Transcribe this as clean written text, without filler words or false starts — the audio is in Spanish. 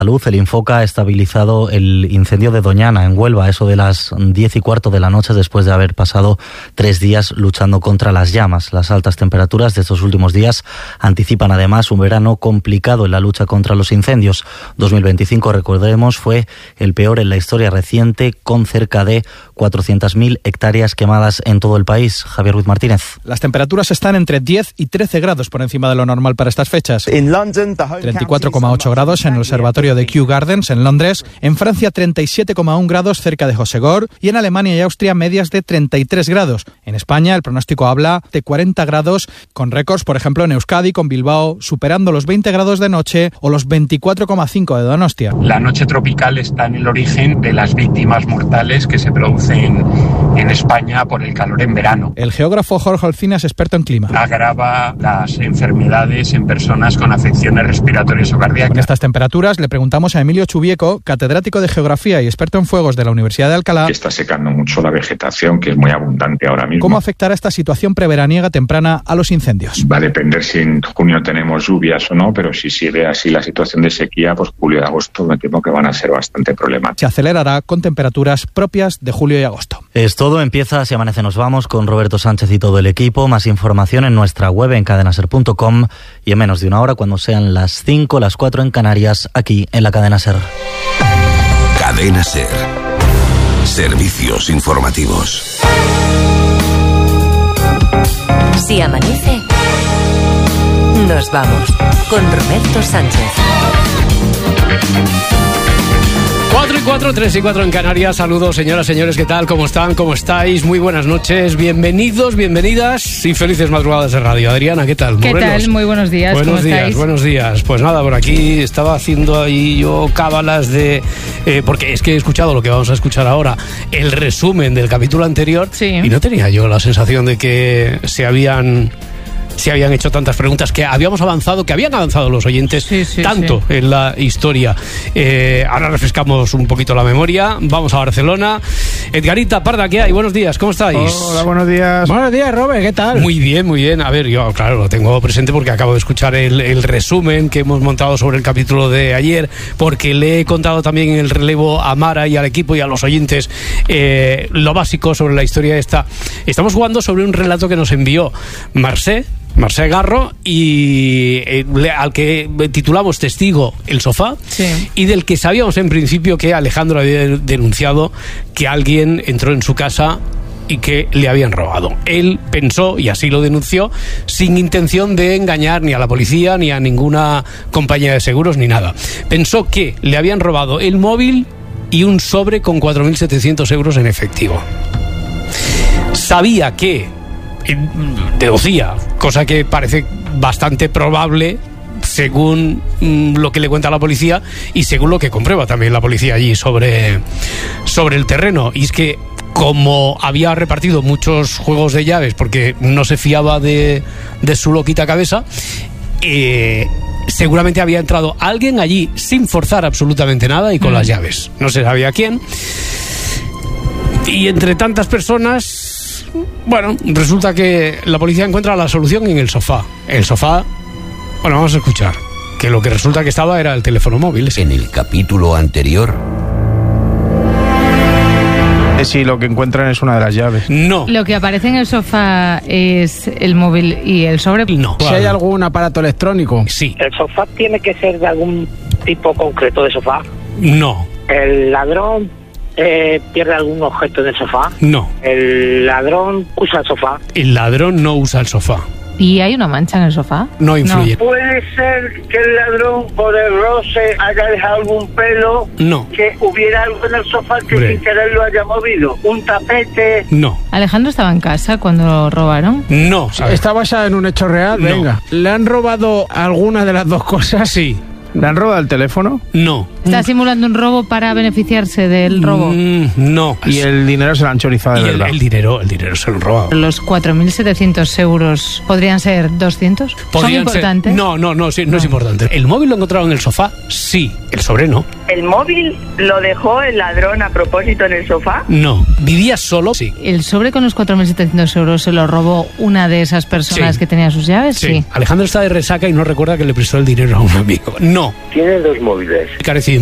Luz, el Infoca ha estabilizado el incendio de Doñana, en Huelva, eso de las 10:15 de la noche, después de haber pasado 3 días luchando contra las llamas. Las altas temperaturas de estos últimos días anticipan además un verano complicado en la lucha contra los incendios. 2025, recordemos, fue el peor en la historia reciente, con cerca de 400.000 hectáreas quemadas en todo el país. Javier Ruiz Martínez. Las temperaturas están entre 10 y 13 grados por encima de lo normal para estas fechas. 34,8 grados en el observatorio de Kew Gardens, en Londres. En Francia, 37,1 grados cerca de Hossegor. Y en Alemania y Austria, medias de 33 grados. En España, el pronóstico habla de 40 grados, con récords, por ejemplo, en Euskadi, con Bilbao, superando los 20 grados de noche o los 24,5 de Donostia. La noche tropical está en el origen de las víctimas mortales que se producen en España por el calor en verano. El geógrafo Jorge Olcina es experto en clima. Agrava las enfermedades en personas con afecciones respiratorias o cardíacas. Con estas temperaturas le preguntamos a Emilio Chubieco, catedrático de Geografía y experto en fuegos de la Universidad de Alcalá. Está secando mucho la vegetación, que es muy abundante ahora mismo. ¿Cómo afectará esta situación preveraniega temprana a los incendios? Va a depender si en junio tenemos lluvias o no, pero si sigue así la situación de sequía, pues julio y agosto me temo que van a ser bastante problemáticos. Se acelerará con temperaturas propias de julio y agosto. Es todo, empieza Si Amanece Nos Vamos con Roberto Sánchez y todo el equipo. Más información en nuestra web en cadenaser.com y en menos de una hora, cuando sean las 5, las 4 en Canarias, aquí en la Cadena Ser. Cadena Ser. Servicios informativos. Si amanece, nos vamos con Roberto Sánchez. 4 y 4, 3 y 4 en Canarias. Saludos, señoras, señores, ¿qué tal? ¿Cómo están? ¿Cómo estáis? Muy buenas noches, bienvenidos, bienvenidas y felices madrugadas de radio. Adriana, ¿qué tal? ¿Qué tal? Muy buenos días. Buenos días, buenos días. Pues nada, por aquí estaba haciendo ahí yo cábalas de... porque es que he escuchado lo que vamos a escuchar ahora, el resumen del capítulo anterior, sí. Y no tenía yo la sensación de que se habían hecho tantas preguntas, que habían avanzado los oyentes tanto en la historia. Ahora refrescamos un poquito la memoria. Vamos a Barcelona. Edgarita Parda, ¿qué hay? Buenos días, ¿cómo estáis? Hola, buenos días. Buenos días, Robert, ¿qué tal? Muy bien, muy bien. A ver, yo claro, lo tengo presente porque acabo de escuchar el resumen que hemos montado sobre el capítulo de ayer, porque le he contado también en el relevo a Mara y al equipo y a los oyentes lo básico sobre la historia esta. Estamos jugando sobre un relato que nos envió Marcé Garro, y al que titulamos Testigo el sofá, y del que sabíamos en principio que Alejandro había denunciado que alguien entró en su casa y que le habían robado. Él pensó, y así lo denunció, sin intención de engañar ni a la policía ni a ninguna compañía de seguros ni nada. Pensó que le habían robado el móvil y un sobre con 4.700 euros en efectivo. Sabía que, deducía, cosa que parece bastante probable según lo que le cuenta la policía y según lo que comprueba también la policía allí sobre el terreno, y es que como había repartido muchos juegos de llaves porque no se fiaba de su loquita cabeza, seguramente había entrado alguien allí sin forzar absolutamente nada y con las llaves, no se sabía quién, y entre tantas personas, bueno, resulta que la policía encuentra la solución en el sofá. El sofá, bueno, vamos a escuchar, que lo que resulta que estaba era el teléfono móvil. En el capítulo anterior... Sí, lo que encuentran es una de las llaves. No. Lo que aparece en el sofá es el móvil y el sobre. No. Si hay algún aparato electrónico. Sí. ¿El sofá tiene que ser de algún tipo concreto de sofá? No. ¿El ladrón pierde algún objeto en el sofá? No. ¿El ladrón usa el sofá? El ladrón no usa el sofá. ¿Y hay una mancha en el sofá? No influye. ¿Puede ser que el ladrón por el roce haya dejado algún pelo? No. ¿Que hubiera algo en el sofá que sin querer lo haya movido? ¿Un tapete? No. ¿Alejandro estaba en casa cuando lo robaron? No. ¿Está basada en un hecho real? No. Venga. ¿Le han robado alguna de las dos cosas? Sí. ¿Le han robado el teléfono? No. ¿Está simulando un robo para beneficiarse del robo? No. Y el dinero se lo han chorizado de verdad. El dinero se lo han robado. ¿Los 4.700 euros podrían ser 200? ¿Son importantes? No es importante. ¿El móvil lo encontraron en el sofá? Sí. El sobre no. ¿El móvil lo dejó el ladrón a propósito en el sofá? No. ¿Vivía solo? Sí. ¿El sobre con los 4.700 euros se lo robó una de esas personas que tenía sus llaves? Sí. Alejandro está de resaca y no recuerda que le prestó el dinero a un amigo. No. No. Tiene dos móviles. Carecido.